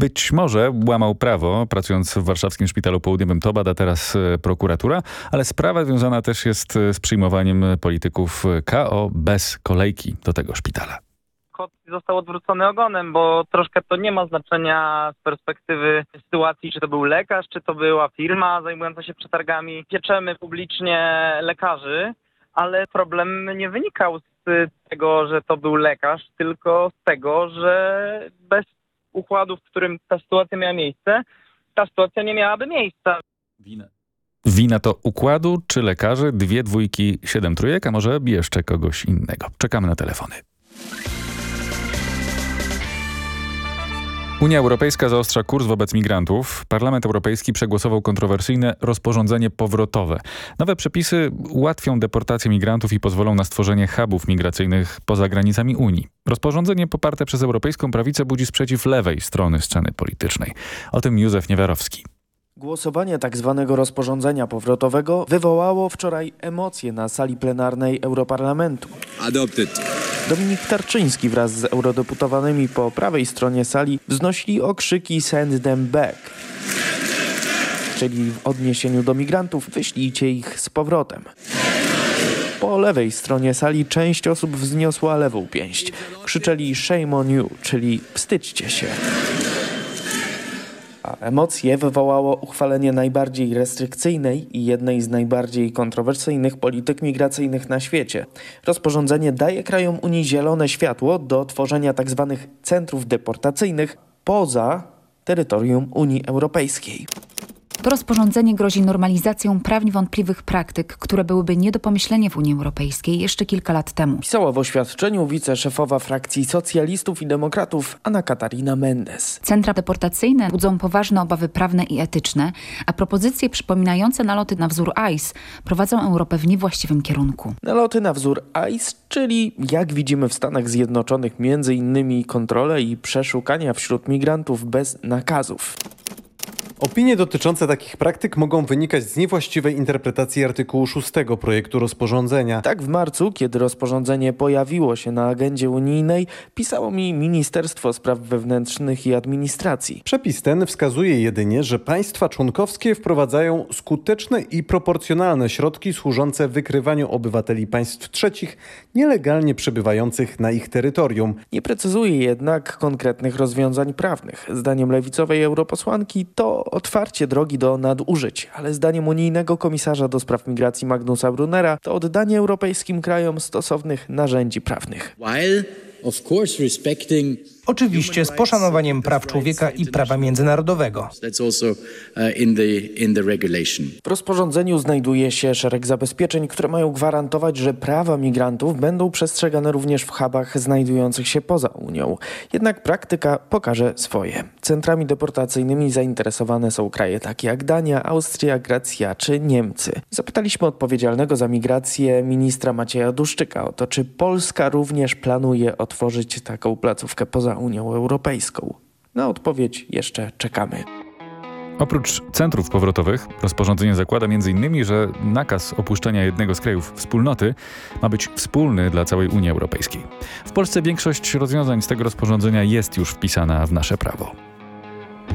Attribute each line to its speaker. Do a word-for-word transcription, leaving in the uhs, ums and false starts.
Speaker 1: Być może łamał prawo, pracując w warszawskim szpitalu południowym. To bada teraz prokuratura, ale sprawa związana też jest z przyjmowaniem polityków K O bez kolejki do tego szpitala.
Speaker 2: Kot został odwrócony ogonem, bo troszkę to nie ma znaczenia z perspektywy sytuacji, czy to był lekarz, czy to była firma zajmująca się przetargami. Pieczemy publicznie lekarzy, ale problem nie wynikał z tego, że to był lekarz, tylko z tego, że bez układu, w którym ta sytuacja miała miejsce, ta sytuacja nie miałaby miejsca.
Speaker 1: Wina. Wina to układu czy lekarzy? Dwie dwójki, siedem trójek, a może jeszcze kogoś innego. Czekamy na telefony. Unia Europejska zaostrza kurs wobec migrantów. Parlament Europejski przegłosował kontrowersyjne rozporządzenie powrotowe. Nowe przepisy ułatwią deportację migrantów i pozwolą na stworzenie hubów migracyjnych poza granicami Unii. Rozporządzenie poparte przez europejską prawicę budzi sprzeciw lewej strony sceny politycznej. O tym Józef Niewiarowski.
Speaker 3: Głosowanie tzw. rozporządzenia powrotowego wywołało wczoraj emocje na sali plenarnej Europarlamentu. Adopted. Dominik Tarczyński wraz z eurodeputowanymi po prawej stronie sali wznosili okrzyki "Send them back", czyli w odniesieniu do migrantów "wyślijcie ich z powrotem". Po lewej stronie sali część osób wzniosła lewą pięść. Krzyczeli "Shame on you", czyli wstydźcie się. A emocje wywołało uchwalenie najbardziej restrykcyjnej i jednej z najbardziej kontrowersyjnych polityk migracyjnych na świecie. Rozporządzenie daje krajom Unii zielone światło do tworzenia tzw. centrów deportacyjnych poza terytorium Unii Europejskiej.
Speaker 4: To rozporządzenie grozi normalizacją prawnie wątpliwych praktyk, które byłyby nie do pomyślenia w Unii Europejskiej jeszcze kilka lat temu.
Speaker 3: Pisała w oświadczeniu wiceszefowa frakcji socjalistów i demokratów Anna Katarina Mendes.
Speaker 4: Centra deportacyjne budzą poważne obawy prawne i etyczne, a propozycje przypominające naloty na wzór I C E prowadzą Europę w niewłaściwym kierunku.
Speaker 3: Naloty na wzór I C E, czyli jak widzimy w Stanach Zjednoczonych między innymi kontrole i przeszukania wśród migrantów bez nakazów.
Speaker 5: Opinie dotyczące takich praktyk mogą wynikać z niewłaściwej interpretacji artykułu szóstego projektu rozporządzenia.
Speaker 3: Tak w marcu, kiedy rozporządzenie pojawiło się na agendzie unijnej, pisało mi Ministerstwo Spraw Wewnętrznych i Administracji.
Speaker 5: Przepis ten wskazuje jedynie, że państwa członkowskie wprowadzają skuteczne i proporcjonalne środki służące wykrywaniu obywateli państw trzecich nielegalnie przebywających na ich terytorium.
Speaker 3: Nie precyzuje jednak konkretnych rozwiązań prawnych. Zdaniem lewicowej europosłanki to otwarcie drogi do nadużyć, ale zdaniem unijnego komisarza do spraw migracji Magnusa Brunera to oddanie europejskim krajom stosownych narzędzi prawnych.
Speaker 6: While of course respecting
Speaker 7: Oczywiście z poszanowaniem praw człowieka i prawa międzynarodowego.
Speaker 3: W rozporządzeniu znajduje się szereg zabezpieczeń, które mają gwarantować, że prawa migrantów będą przestrzegane również w hubach znajdujących się poza Unią. Jednak praktyka pokaże swoje. Centrami deportacyjnymi zainteresowane są kraje takie jak Dania, Austria, Grecja czy Niemcy. Zapytaliśmy odpowiedzialnego za migrację ministra Macieja Duszczyka o to, czy Polska również planuje otworzyć taką placówkę poza Unią Europejską. Na odpowiedź jeszcze czekamy.
Speaker 1: Oprócz centrów powrotowych rozporządzenie zakłada między innymi, że nakaz opuszczenia jednego z krajów wspólnoty ma być wspólny dla całej Unii Europejskiej. W Polsce większość rozwiązań z tego rozporządzenia jest już wpisana w nasze prawo.